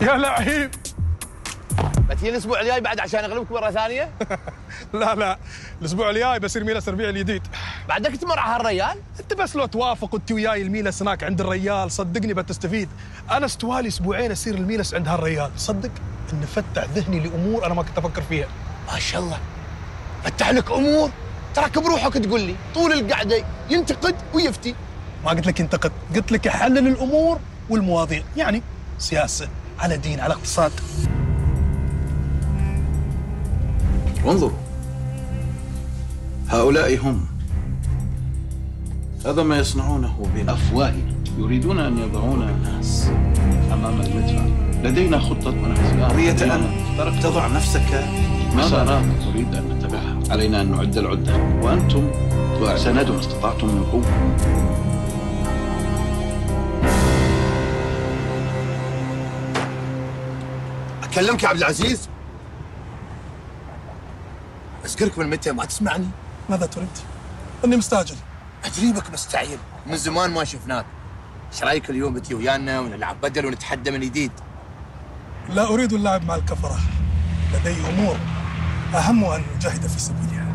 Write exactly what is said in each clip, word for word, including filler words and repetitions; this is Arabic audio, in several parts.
يا لعيب. بتجيني الاسبوع الجاي بعد عشان اغلبك مره ثانيه؟ لا لا، الاسبوع الجاي بصير ميلس الربيع الجديد. بعدك تمر على هالريال؟ انت بس لو توافق وانت وياي الميلس هناك عند الريال صدقني بتستفيد. انا استوالي اسبوعين اصير الميلس عند هالريال، صدق ان فتح ذهني لامور انا ما كنت افكر فيها. ما شاء الله فتح لك امور، تراك بروحك تقول لي طول القعده ينتقد ويفتي. ما قلت لك ينتقد، قلت لك يحلل الامور والمواضيع، يعني سياسه على دين على اقتصاد. انظروا، هؤلاء هم. هذا ما يصنعونه بأفواههم، يريدون أن يضعون الناس أمام المدفع. لدينا خطة ونحن قضية أن تضع نفسك مسارات نريد أن نتبعها. علينا أن نعد العدة، وأنتم سندوا ما استطعتم من قوة. أكلمك يا عبد العزيز؟ أذكرك من متى ما تسمعني؟ ماذا تريد؟ اني مستعجل. أجريبك مستعجل، من زمان ما شفناك. ايش رايك اليوم بتي ويانا ونلعب بدل ونتحدى من جديد؟ لا اريد اللعب مع الكفره، لدي امور اهم ان اجاهد في سبيلها.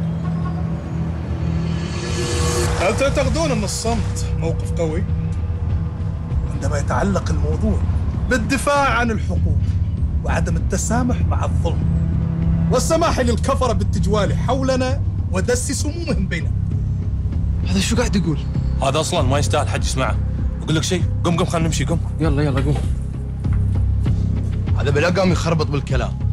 هل تعتقدون ان الصمت موقف قوي؟ عندما يتعلق الموضوع بالدفاع عن الحقوق وعدم التسامح مع الظلم والسماح للكفره بالتجوال حولنا ودس سمومهم بيننا. هذا شو قاعد يقول؟ هذا اصلا ما يستاهل حد يسمعه. اقول لك شيء، قم قم خلينا نمشي، قم. يلا يلا قوم. هذا بلا قام يخربط بالكلام.